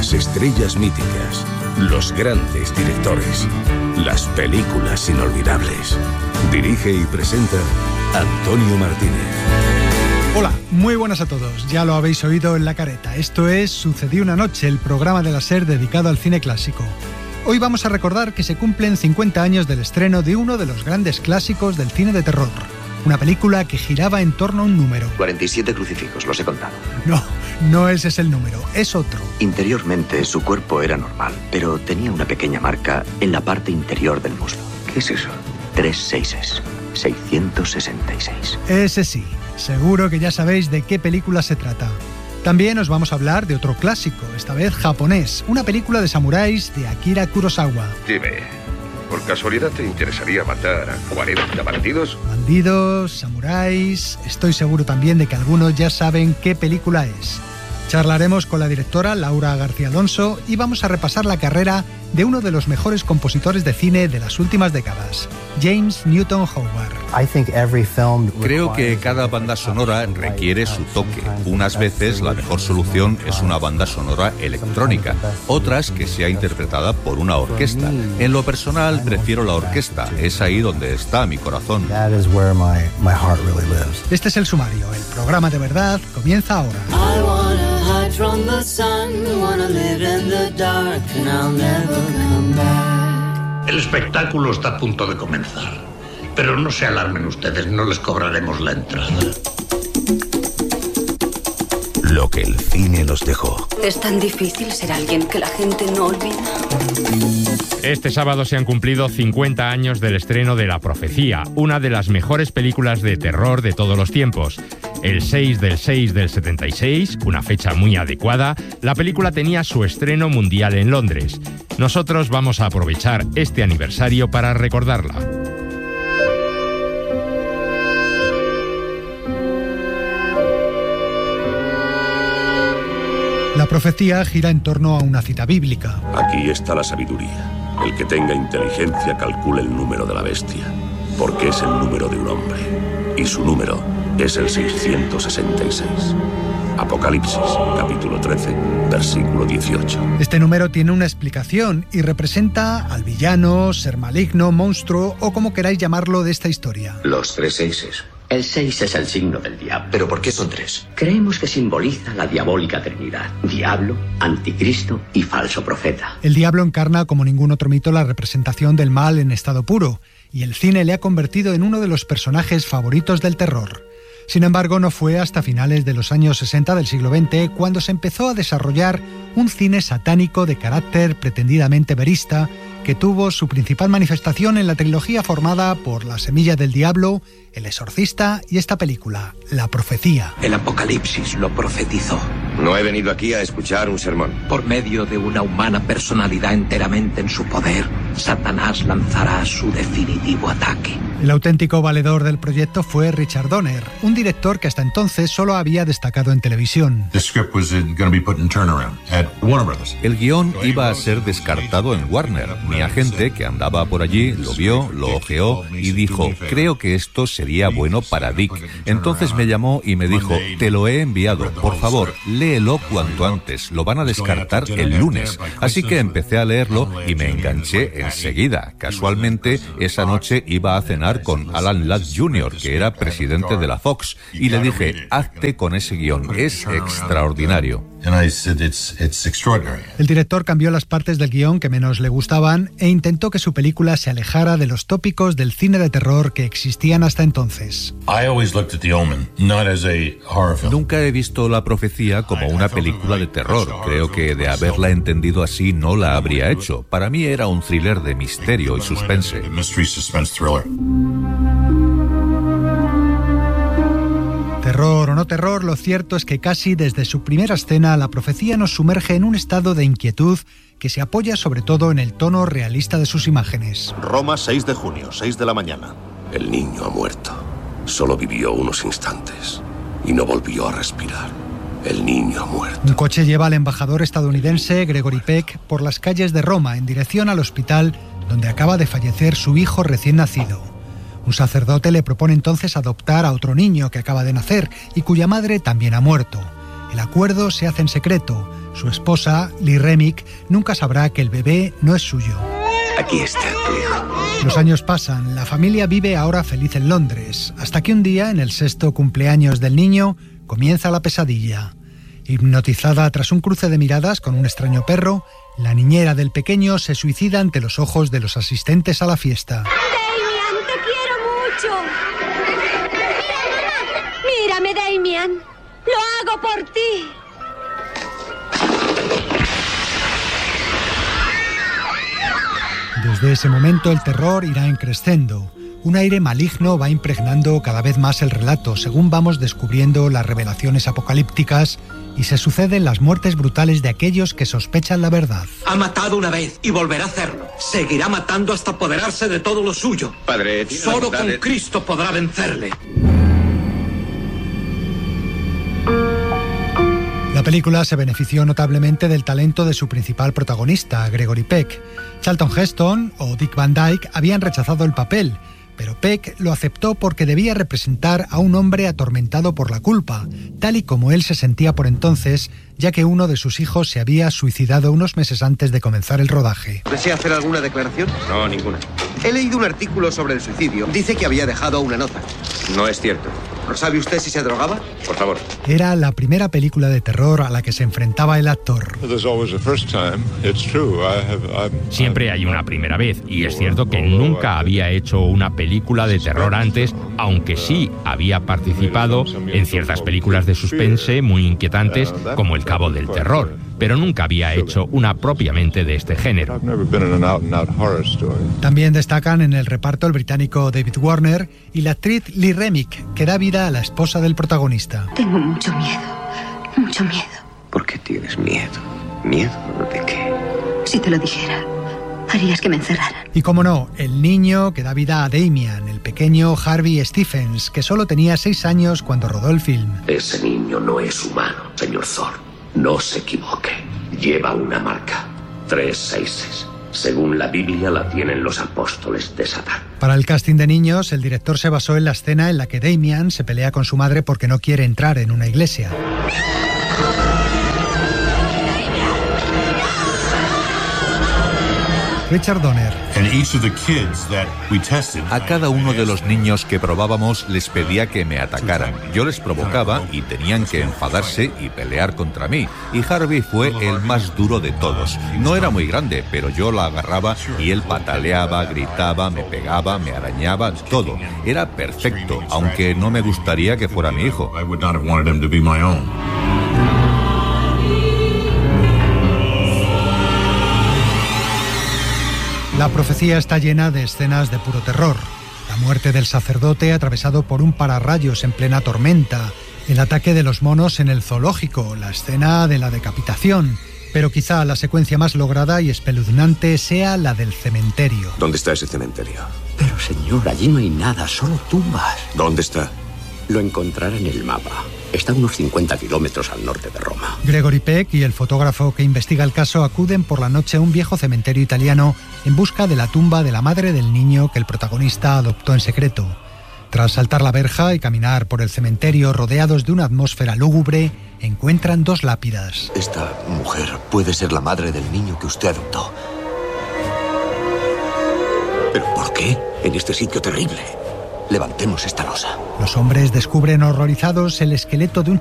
Las estrellas míticas, los grandes directores, las películas inolvidables. Dirige y presenta Antonio Martínez. Hola, muy buenas a todos. Ya lo habéis oído en la careta. Esto es Sucedió una noche, el programa de la SER dedicado al cine clásico. Hoy vamos a recordar que se cumplen 50 años del estreno de uno de los grandes clásicos del cine de terror. Una película que giraba en torno a un número. 47 crucifijos, los he contado. No ese es el número, es otro. Interiormente su cuerpo era normal, pero tenía una pequeña marca en la parte interior del muslo. ¿Qué es eso? 3 seises. 666. Ese sí, seguro que ya sabéis de qué película se trata. También os vamos a hablar de otro clásico, esta vez japonés, una película de samuráis de Akira Kurosawa. Dime, ¿por casualidad te interesaría matar a 40 bandidos? Bandidos, samuráis... Estoy seguro también de que algunos ya saben qué película es. Charlaremos con la directora Laura García Alonso y vamos a repasar la carrera de uno de los mejores compositores de cine de las últimas décadas, James Newton Howard. Creo que cada banda sonora requiere su toque. Unas veces la mejor solución es una banda sonora electrónica, otras que sea interpretada por una orquesta. En lo personal prefiero la orquesta, es ahí donde está mi corazón. Este es el sumario, el programa de verdad comienza ahora. From the sun, wanna live in the dark, and I'll never come back. El espectáculo está a punto de comenzar, pero no se alarmen ustedes, no les cobraremos la entrada. Lo que el cine nos dejó. Es tan difícil ser alguien que la gente no olvida. Este sábado se han cumplido 50 años del estreno de La Profecía, una de las mejores películas de terror de todos los tiempos. El 6 del 6 del 76, una fecha muy adecuada, la película tenía su estreno mundial en Londres. Nosotros vamos a aprovechar este aniversario para recordarla. La Profecía gira en torno a una cita bíblica. Aquí está la sabiduría. El que tenga inteligencia calcule el número de la bestia, porque es el número de un hombre, y su número es el 666. Apocalipsis, capítulo 13, versículo 18. Este número tiene una explicación y representa al villano, ser maligno, monstruo o como queráis llamarlo de esta historia. Los 3 seises. El 6 es el signo del diablo. ¿Pero por qué son 3? Creemos que simboliza la diabólica trinidad. Diablo, anticristo y falso profeta. El diablo encarna como ningún otro mito la representación del mal en estado puro, y el cine le ha convertido en uno de los personajes favoritos del terror. Sin embargo, no fue hasta finales de los años 60 del siglo XX cuando se empezó a desarrollar un cine satánico de carácter pretendidamente verista que tuvo su principal manifestación en la trilogía formada por La Semilla del Diablo, El Exorcista y esta película, La Profecía. El Apocalipsis lo profetizó. No he venido aquí a escuchar un sermón. Por medio de una humana personalidad enteramente en su poder, Satanás lanzará su definitivo ataque. El auténtico valedor del proyecto fue Richard Donner, un director que hasta entonces solo había destacado en televisión. El guión iba a ser descartado en Warner. Mi agente, que andaba por allí, lo vio, lo ojeó y dijo, creo que esto sería bueno para Dick. Entonces me llamó y me dijo, te lo he enviado, por favor, léelo cuanto antes, lo van a descartar el lunes. Así que empecé a leerlo y me enganché enseguida. Casualmente, esa noche iba a cenar con Alan Ladd Jr., que era presidente de la Fox, y le dije, hazte con ese guión, es extraordinario. El director cambió las partes del guión que menos le gustaban e intentó que su película se alejara de los tópicos del cine de terror que existían hasta entonces. Nunca he visto La Profecía como una película de terror. Creo que de haberla entendido así no la habría hecho. Para mí era un thriller de misterio y suspense. Terror o no terror, lo cierto es que casi desde su primera escena La Profecía nos sumerge en un estado de inquietud que se apoya sobre todo en el tono realista de sus imágenes. Roma, 6 de junio, 6 de la mañana. El niño ha muerto. Solo vivió unos instantes y no volvió a respirar. El niño ha muerto. Un coche lleva al embajador estadounidense Gregory Peck por las calles de Roma en dirección al hospital donde acaba de fallecer su hijo recién nacido. Un sacerdote le propone entonces adoptar a otro niño que acaba de nacer y cuya madre también ha muerto. El acuerdo se hace en secreto. Su esposa, Lee Remick, nunca sabrá que el bebé no es suyo. Aquí está tu hijo. Los años pasan, la familia vive ahora feliz en Londres, hasta que un día, en el 6º cumpleaños del niño, comienza la pesadilla. Hipnotizada tras un cruce de miradas con un extraño perro, la niñera del pequeño se suicida ante los ojos de los asistentes a la fiesta. ¡Damian, te quiero mucho! ¡Mira, mamá! ¡Mírame, Damian! ¡Lo hago por ti! Desde ese momento el terror irá en crescendo. Un aire maligno va impregnando cada vez más el relato según vamos descubriendo las revelaciones apocalípticas y se suceden las muertes brutales de aquellos que sospechan la verdad. Ha matado una vez y volverá a hacerlo. Seguirá matando hasta apoderarse de todo lo suyo. Padre, solo con Cristo podrá vencerle. La película se benefició notablemente del talento de su principal protagonista, Gregory Peck. Charlton Heston o Dick Van Dyke habían rechazado el papel, pero Peck lo aceptó porque debía representar a un hombre atormentado por la culpa, tal y como él se sentía por entonces, ya que uno de sus hijos se había suicidado unos meses antes de comenzar el rodaje. ¿Desea hacer alguna declaración? No, ninguna. He leído un artículo sobre el suicidio. Dice que había dejado una nota. No es cierto. ¿No sabe usted si se drogaba? Por favor. Era la primera película de terror a la que se enfrentaba el actor. Siempre hay una primera vez, y es cierto que nunca había hecho una película de terror antes, aunque sí había participado en ciertas películas de suspense muy inquietantes, como El Cabo del Terror, pero nunca había hecho una propiamente de este género. También destacan en el reparto el británico David Warner y la actriz Lee Remick, que da vida a la esposa del protagonista. Tengo mucho miedo, mucho miedo. ¿Por qué tienes miedo? ¿Miedo de qué? Si te lo dijera, harías que me encerraran. Y como no, el niño que da vida a Damian, el pequeño Harvey Stephens, que solo tenía 6 años cuando rodó el film. Ese niño no es humano, señor Thor. No se equivoque. Lleva una marca. 3 6. Según la Biblia la tienen los apóstoles de Satán. Para el casting de niños, el director se basó en la escena en la que Damian se pelea con su madre porque no quiere entrar en una iglesia. Richard Donner. A cada uno de los niños que probábamos les pedía que me atacaran. Yo les provocaba y tenían que enfadarse y pelear contra mí. Y Harvey fue el más duro de todos. No era muy grande, pero yo la agarraba y él pataleaba, gritaba, me pegaba, me arañaba, todo. Era perfecto, aunque no me gustaría que fuera mi hijo. La profecía está llena de escenas de puro terror. La muerte del sacerdote atravesado por un pararrayos en plena tormenta, el ataque de los monos en el zoológico, la escena de la decapitación. Pero quizá la secuencia más lograda y espeluznante sea la del cementerio. ¿Dónde está ese cementerio? Pero señor, allí no hay nada, solo tumbas. ¿Dónde está? Lo encontrará en el mapa. Está a unos 50 kilómetros al norte de Roma. Gregory Peck y el fotógrafo que investiga el caso acuden por la noche a un viejo cementerio italiano en busca de la tumba de la madre del niño que el protagonista adoptó en secreto. Tras saltar la verja y caminar por el cementerio rodeados de una atmósfera lúgubre, encuentran 2 lápidas. Esta mujer puede ser la madre del niño que usted adoptó. ¿Pero por qué? En este sitio terrible. Levantemos esta losa. Los hombres descubren horrorizados el esqueleto de un